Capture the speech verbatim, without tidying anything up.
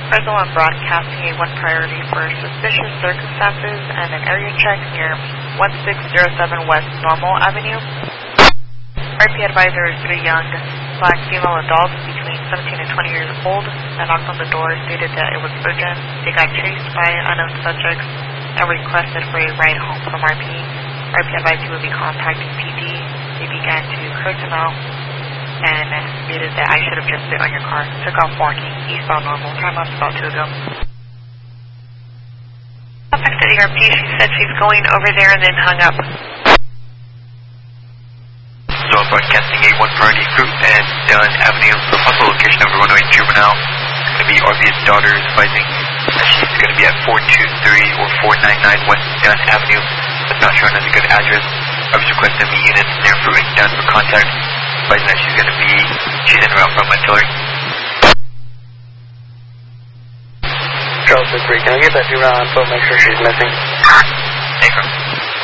Result on broadcasting a one priority for suspicious circumstances and an area check near one six zero seven West Normal Avenue. R P advisor is three young black female adults between seventeen and twenty years old that knocked on the door, stated that it was urgent. They got chased by unknown subjects and requested for a ride home from R P. R P advised he would be contacting P D. They began to curse him out and stated that I should have just been on your car. Took off walking eastbound normal. Time lapse about two ago. Back to the R P, she said she's going over there and then hung up. So I'm broadcasting a one priority group and Dunn Avenue, the possible location of one oh eight Juvenile. It's going to be R P's daughter advising that she's going to be at four two three or four nine nine West Dunn Avenue. That's not showing as a good address. I was requesting the units near Fruit and Dunn for contact. Advising that she's going to be, she's en route from Artillery. Charles three, can I get that Juvenile info, make sure she's missing? Thank you.